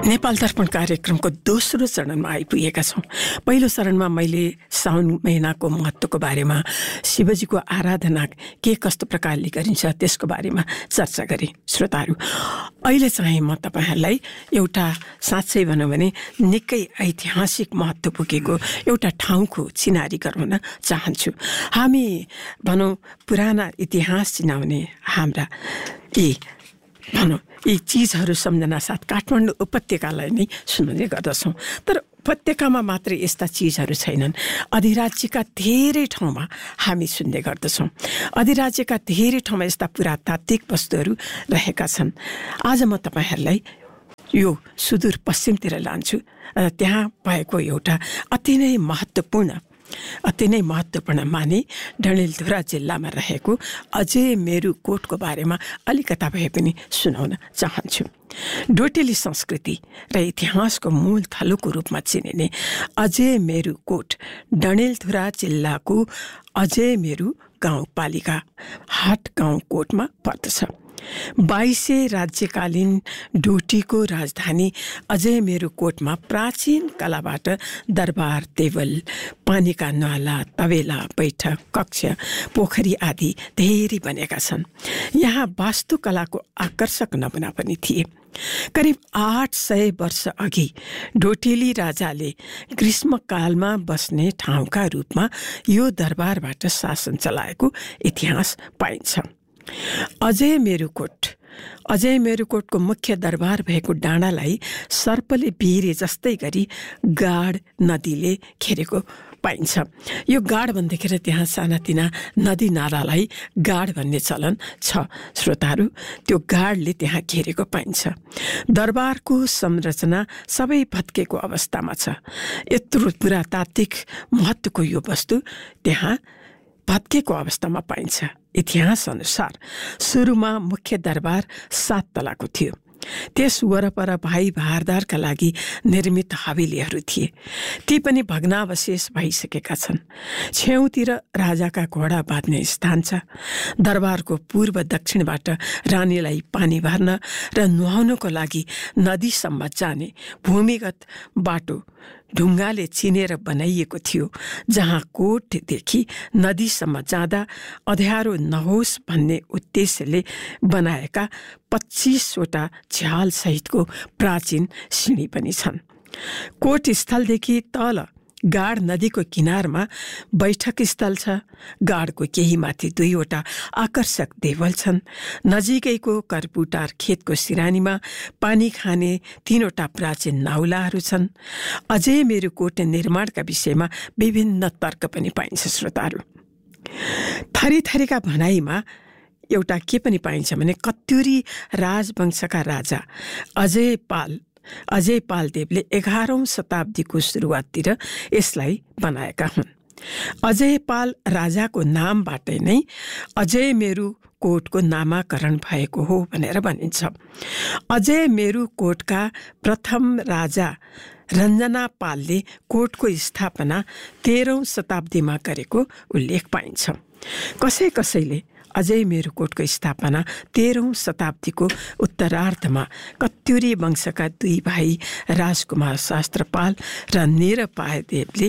नेपाल दर्पण कार्यक्रमको दोस्रो चरणमा आइपुगेका छौँ। पहिलो चरणमा मैले साउन महिनाको महत्त्वको बारेमा, शिवजीको आराधना के कस्तो प्रकारले गरिन्छ त्यसको बारेमा चर्चा गरेँ। श्रोताहरू, अहिले चाहिँ म तपाईँहरूलाई एउटा साँच्चै भनौँ भने निकै ऐतिहासिक महत्त्व पुगेको एउटा ठाउँको चिनारी गराउन चाहन्छु। हामी भनौँ पुराना इतिहास चिनाउने हाम्रा यी चिजहरू सम्झना साथ काठमाडौँ उपत्यकालाई नै सुन्ने गर्दछौँ। तर उपत्यकामा मात्रै यस्ता चिजहरू छैनन्, अधिराज्यका धेरै ठाउँमा हामी सुन्ने गर्दछौँ। अधिराज्यका धेरै ठाउँमा यस्ता पुरातात्विक वस्तुहरू रहेका छन्। आज म तपाईँहरूलाई यो सुदूर पश्चिमतिर लान्छु। त्यहाँ भएको एउटा अति नै महत्त्वपूर्ण माने डडेलधुरा जिल्लामा रहेको अजयमेरु कोटको बारेमा अलिकता भए पनि सुनाउन चाहन्छु। डोटेली संस्कृति र इतिहासको मूल थलोको रूपमा चिनिने अजयमेरु कोट डडेलधुरा जिल्लाको अजयमेरु गाउँपालिका हाट गाउँ कोटमा पर्दछ। 22 राज्यकालीन डोटीको राजधानी अजयमेरु कोटमा प्राचीन कलाबाट दरबार, टेबल, पानीका नाला, तबेला, बैठक कक्ष, पोखरी आदि धेरै बनेका छन्। यहाँ वास्तुकलाको आकर्षक नमुना पनि थिए। करिब 800 वर्ष अघि डोटेली राजाले ग्रीष्मकालमा बस्ने ठाउँका रूपमा यो दरबारबाट शासन चलाएको इतिहास पाइन्छ। अजयमेरु कोटको मुख्य दरबार भएको डाँडालाई सर्पले बिरे जस्तै गरी गाड नदीले घेरेको पाइन्छ। यो गाड भन्दाखेरि त्यहाँ सानातिना नदी नालालाई गाड भन्ने चलन छ। श्रोताहरू, त्यो गाडले त्यहाँ घेरेको पाइन्छ। दरबारको संरचना सबै भत्केको अवस्थामा छ। यत्रो पुरातात्विक महत्त्वको यो वस्तु त्यहाँ भत्केको अवस्थामा पाइन्छ। इतिहास अनुसार सुरुमा मुख्य दरबार 7 तलाको थियो। त्यस वरपर भाइ भारदारका लागि निर्मित हवेलीहरू थिए, ती पनि भग्नावशेष भइसकेका छन्। छेउतिर राजाका घोडा बाँध्ने स्थान छ। दरबारको पूर्व दक्षिणबाट रानीलाई पानी भर्न र नुहाउनको लागि नदीसम्म जाने भूमिगत बाटो ढुङ्गाले चिनेर बनाइएको थियो, जहाँ कोटदेखि नदीसम्म जाँदा अँध्यारो नहोस् भन्ने उद्देश्यले बनाएका 25वटा झ्याल सहितको प्राचीन सिँढी पनि छन्। कोट स्थलदेखि तल गाड नदीको किनारमा बैठक स्थल छ। गाडको केही माथि 2वटा आकर्षक देवल छन्। नजिकैको करपुटार खेतको सिरानीमा पानी खाने 3वटा प्राचीन नाउलाहरू छन्। अजयमेरु कोट निर्माणका विषयमा विभिन्न तर्क पनि पाइन्छ। श्रोताहरू, थरीथरीका भनाइमा एउटा के पनि पाइन्छ भने कत्युरी राजवंशका राजा अजयपाल देवले 11औं शताब्दीको सुरुवाततिर यसलाई बनाएका हुन्। अजयपाल राजाको नामबाटै नै अजयमेरु कोटको नामाकरण भएको हो भनेर भनिन्छ। अजयमेरु कोटका प्रथम राजा रञ्जनापालले कोटको स्थापना 13औं शताब्दीमा गरेको उल्लेख पाइन्छ। कसैले अजयमेरु कोटको स्थापना 13औं शताब्दीको उत्तरार्धमा कत्युरी वंशका 2 भाइ राजकुमार शास्त्रपाल र निरपायदेवले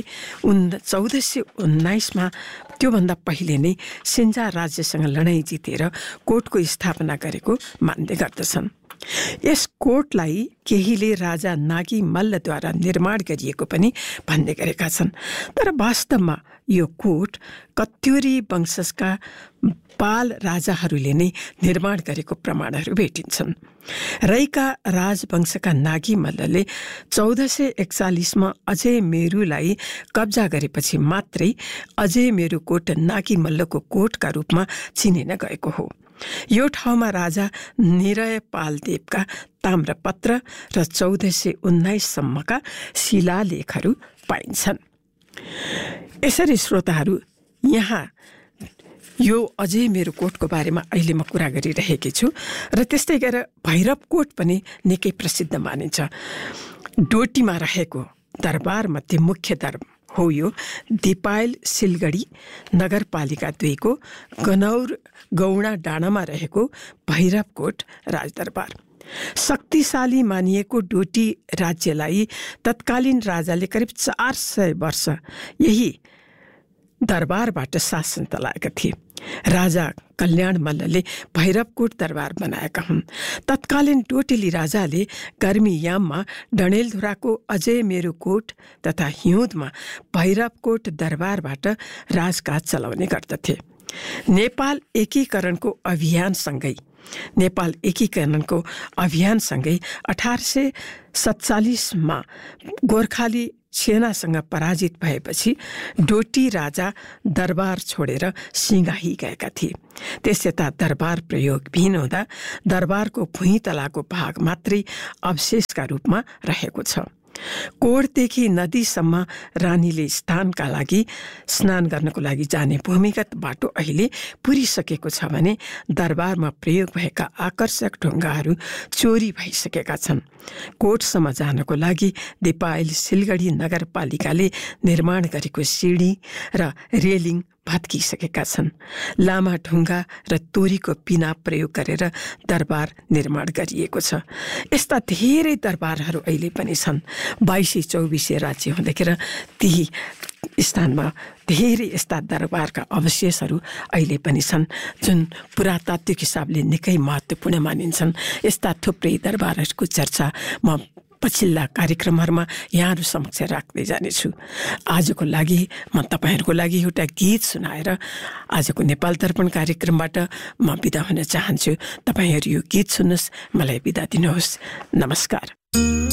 1419मा त्योभन्दा पहिले नै सिन्जा राज्यसँग लडाईँ जितेर कोटको स्थापना गरेको मान्ने गर्दछन्। यस कोटलाई केहीले राजा नागी मल्लद्वारा निर्माण गरिएको पनि भन्ने गरेका छन्। तर वास्तवमा यो कोट कत्युरी वंशका पाल राजाहरूले नै निर्माण गरेको प्रमाणहरू भेटिन्छन्। रैका राजवंशका नागी मल्लले 1441मा अजयमेरुलाई कब्जा गरेपछि मात्रै अजयमेरु कोट नागी मल्लको कोटका रूपमा चिनिन गएको हो। यो ठाउँमा राजा निरयपालदेवका ताम्रपत्र र 1419सम्मका शिलालेखहरू पाइन्छन्। यसरी श्रोताहरू, यहाँ यो अजयमेरु कोटको बारेमा अहिले म कुरा गरिरहेकी छु। र त्यस्तै गरेर भैरवकोट पनि निकै प्रसिद्ध मानिन्छ। डोटीमा रहेको दरबारमध्ये मुख्य दरबार हो यो दिपायल सिलगढी नगरपालिका 2 को गौडा डाँडामा रहेको भैरवकोट राजदरबार। शक्तिशाली मानिएको डोटी राज्यलाई तत्कालीन राजाले करिब 400 वर्ष यही दरबारबाट शासन चलाएका थिए। राजा कल्याण मल्लले भैरवकोट दरबार बनाएका हुन्। तत्कालीन डोटेली राजाले गर्मीयाममा डडेलधुराको अजय मेरुकोट तथा हिउँदमा भैरवकोट दरबारबाट राजकाज चलाउने गर्दथे। नेपाल एकीकरणको अभियानसँगै 1847मा गोर्खाली सेनासँग पराजित भएपछि डोटी राजा दरबार छोडेर सिंगाही गएका थिए। त्यसयता दरबार प्रयोगविहीन हुँदा दरबारको भुइँतलाको भाग मात्रै अवशेषका रूपमा रहेको छ। कोटदेखि नदीसम्म रानीले स्नान गर्नको लागि जाने भूमिगत बाटो अहिले पुरिसकेको छ भने दरबारमा प्रयोग भएका आकर्षक ढुङ्गाहरू चोरी भइसकेका छन्। कोटसम्म जानको लागि दिपायल सिलगढी नगरपालिकाले निर्माण गरेको सिडी र रेलिङ भत्किसकेका छन्। लामा ढुङ्गा र तोरीको पिना प्रयोग गरेर दरबार निर्माण गरिएको छ। यस्ता धेरै दरबारहरू अहिले पनि छन्। 22-24 राज्य हुँदैखेर ती स्थानमा धेरै यस्ता दरबारका अवशेषहरू अहिले पनि छन् जुन पुरातात्विक हिसाबले निकै महत्त्वपूर्ण मानिन्छन्। यस्ता थुप्रै दरबारहरूको चर्चा म पछिल्ला कार्यक्रमहरूमा यहाँहरू समक्ष राख्दै जानेछु। आजको लागि म तपाईँहरूको लागि एउटा गीत सुनाएर आजको नेपाल दर्पण कार्यक्रमबाट म बिदा हुन चाहन्छु। तपाईँहरू यो गीत सुन्नुहोस्, मलाई बिदा दिनुहोस्। नमस्कार।